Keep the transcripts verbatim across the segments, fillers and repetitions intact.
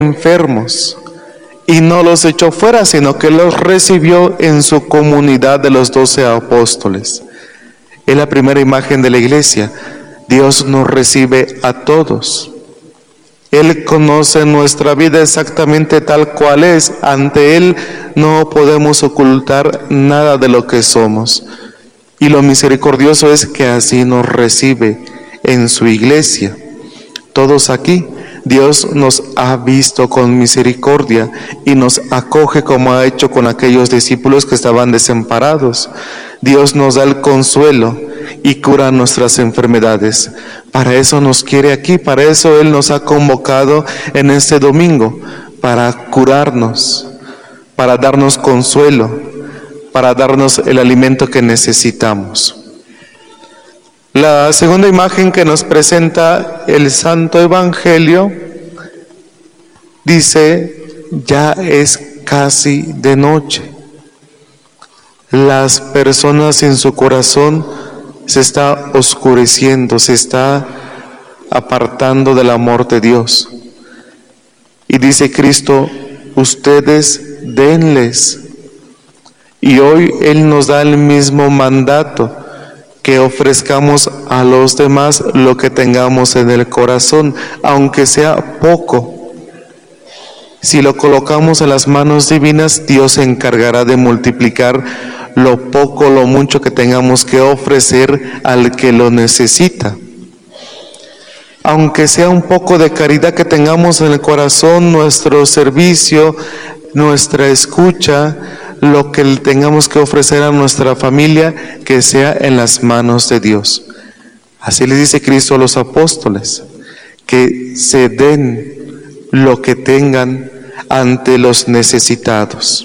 enfermos y no los echó fuera, sino que los recibió en su comunidad de los doce apóstoles. Es la primera imagen de la iglesia. Dios nos recibe a todos. Él conoce nuestra vida exactamente tal cual es. Ante Él no podemos ocultar nada de lo que somos. Y lo misericordioso es que así nos recibe en su iglesia. Todos aquí, Dios nos ha visto con misericordia y nos acoge como ha hecho con aquellos discípulos que estaban desamparados. Dios nos da el consuelo y cura nuestras enfermedades. Para eso nos quiere aquí, para eso Él nos ha convocado en este domingo, para curarnos, para darnos consuelo, para darnos el alimento que necesitamos. La segunda imagen que nos presenta el Santo Evangelio dice: ya es casi de noche. Las personas en su corazón se está oscureciendo, se está apartando del amor de Dios. Y dice Cristo: ustedes denles. Y hoy Él nos da el mismo mandato, que ofrezcamos a los demás lo que tengamos en el corazón, aunque sea poco. Si lo colocamos en las manos divinas, Dios se encargará de multiplicar lo poco, lo mucho que tengamos que ofrecer al que lo necesita. Aunque sea un poco de caridad que tengamos en el corazón, nuestro servicio, nuestra escucha, lo que tengamos que ofrecer a nuestra familia, que sea en las manos de Dios. Así le dice Cristo a los apóstoles, que se den lo que tengan ante los necesitados.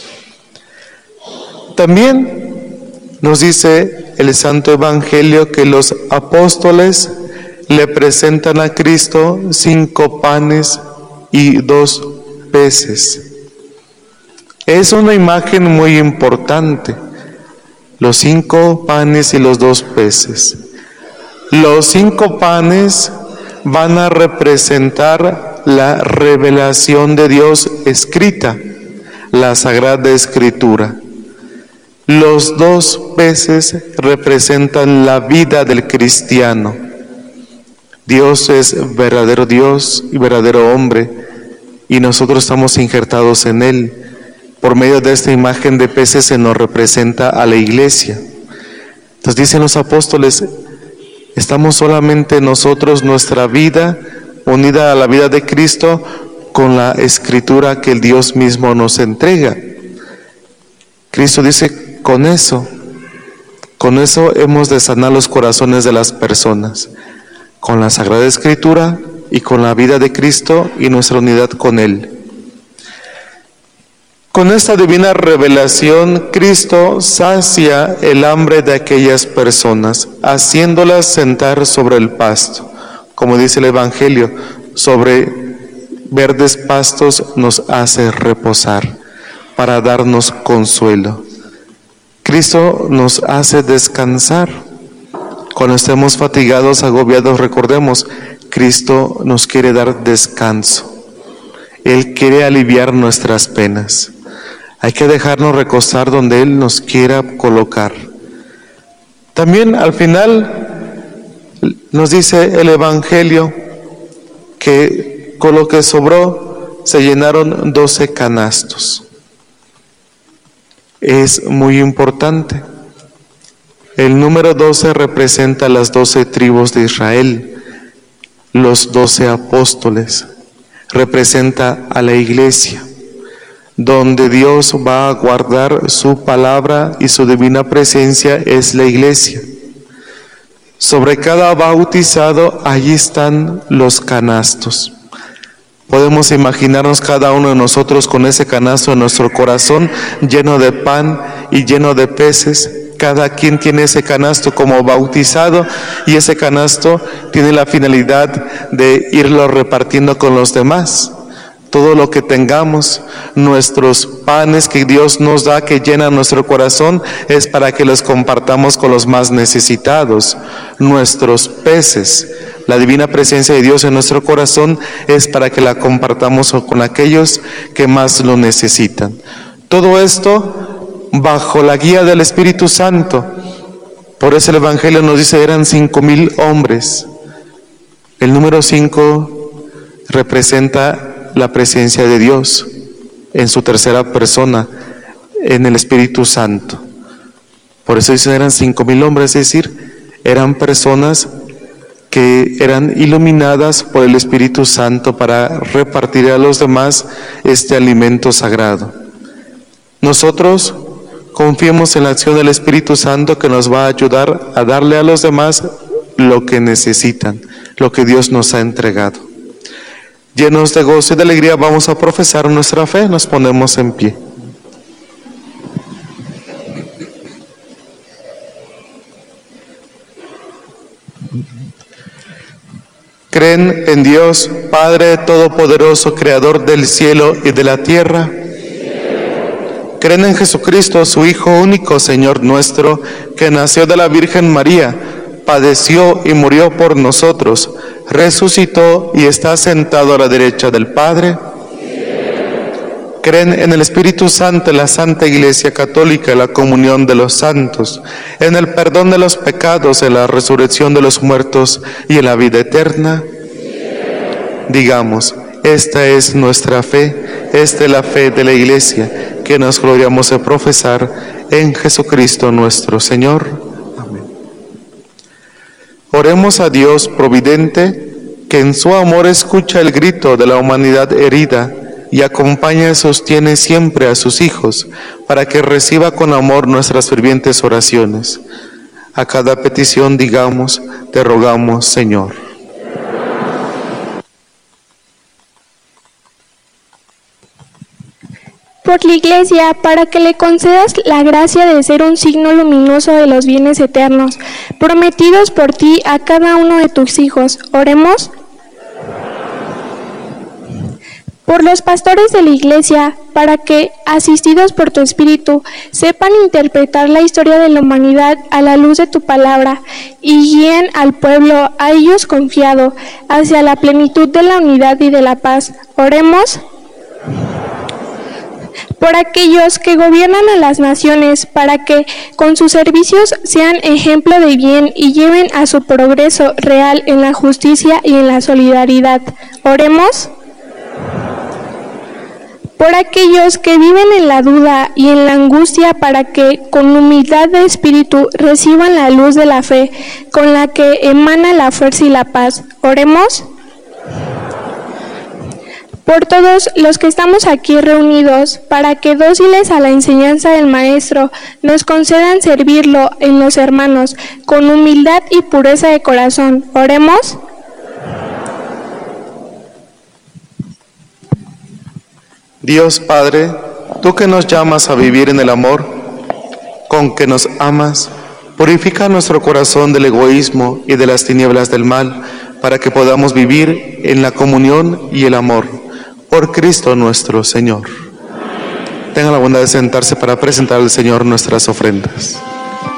También nos dice el Santo Evangelio que los apóstoles le presentan a Cristo cinco panes y dos peces. Es una imagen muy importante, los cinco panes y los dos peces. Los cinco panes van a representar la revelación de Dios escrita, la Sagrada Escritura. Los dos peces representan la vida del cristiano. Dios es verdadero Dios y verdadero hombre, y nosotros estamos injertados en Él. Por medio de esta imagen de peces se nos representa a la iglesia. Entonces dicen los apóstoles: estamos solamente nosotros, nuestra vida unida a la vida de Cristo, con la escritura que el Dios mismo nos entrega. Cristo dice: con eso, con eso hemos de sanar los corazones de las personas, con la Sagrada Escritura y con la vida de Cristo y nuestra unidad con Él. Con esta divina revelación, Cristo sacia el hambre de aquellas personas, haciéndolas sentar sobre el pasto. Como dice el Evangelio, sobre verdes pastos nos hace reposar, para darnos consuelo. Cristo nos hace descansar. Cuando estemos fatigados, agobiados, recordemos, Cristo nos quiere dar descanso. Él quiere aliviar nuestras penas. Hay que dejarnos recostar donde Él nos quiera colocar. También al final nos dice el Evangelio que con lo que sobró se llenaron doce canastos. Es muy importante. El número doce representa las doce tribus de Israel, los doce apóstoles, representa a la iglesia, donde Dios va a guardar su palabra y su divina presencia es la iglesia. Sobre cada bautizado, allí están los canastos. Podemos imaginarnos cada uno de nosotros con ese canasto en nuestro corazón, lleno de pan y lleno de peces. Cada quien tiene ese canasto como bautizado, y ese canasto tiene la finalidad de irlo repartiendo con los demás. Todo lo que tengamos, nuestros panes que Dios nos da, que llenan nuestro corazón, es para que los compartamos con los más necesitados. Nuestros peces, La divina presencia de Dios en nuestro corazón es para que la compartamos con aquellos que más lo necesitan. Todo esto bajo la guía del Espíritu Santo. Por eso el Evangelio nos dice eran cinco mil hombres. El número cinco representa la presencia de Dios en su tercera persona, en el Espíritu Santo. Por eso dice eran cinco mil hombres, es decir, eran personas que eran iluminadas por el Espíritu Santo para repartir a los demás este alimento sagrado. Nosotros confiemos en la acción del Espíritu Santo que nos va a ayudar a darle a los demás lo que necesitan, lo que Dios nos ha entregado. Llenos de gozo y de alegría vamos a profesar nuestra fe, nos ponemos en pie. ¿Creen en Dios, Padre Todopoderoso, Creador del cielo y de la tierra? ¿Creen en Jesucristo, su Hijo único, Señor nuestro, que nació de la Virgen María, padeció y murió por nosotros, resucitó y está sentado a la derecha del Padre? ¿Creen en el Espíritu Santo, en la Santa Iglesia Católica, en la comunión de los santos, en el perdón de los pecados, en la resurrección de los muertos y en la vida eterna? Digamos, esta es nuestra fe, esta es la fe de la Iglesia, que nos gloriamos de profesar en Jesucristo nuestro Señor. Amén. Oremos a Dios providente, que en su amor escucha el grito de la humanidad herida, y acompaña y sostiene siempre a sus hijos, para que reciba con amor nuestras fervientes oraciones. A cada petición digamos, te rogamos, Señor. Por la Iglesia, para que le concedas la gracia de ser un signo luminoso de los bienes eternos, prometidos por ti a cada uno de tus hijos. Oremos. Por los pastores de la Iglesia, para que, asistidos por tu Espíritu, sepan interpretar la historia de la humanidad a la luz de tu palabra y guíen al pueblo a ellos confiado hacia la plenitud de la unidad y de la paz. Oremos. Por aquellos que gobiernan a las naciones, para que con sus servicios sean ejemplo de bien y lleven a su progreso real en la justicia y en la solidaridad. Oremos. Por aquellos que viven en la duda y en la angustia, para que con humildad de espíritu reciban la luz de la fe, con la que emana la fuerza y la paz. Oremos. Por todos los que estamos aquí reunidos, para que dóciles a la enseñanza del Maestro, nos concedan servirlo en los hermanos, con humildad y pureza de corazón. Oremos. Dios Padre, tú que nos llamas a vivir en el amor, con que nos amas, purifica nuestro corazón del egoísmo y de las tinieblas del mal, para que podamos vivir en la comunión y el amor. Por Cristo nuestro Señor. Tengan la bondad de sentarse para presentar al Señor nuestras ofrendas.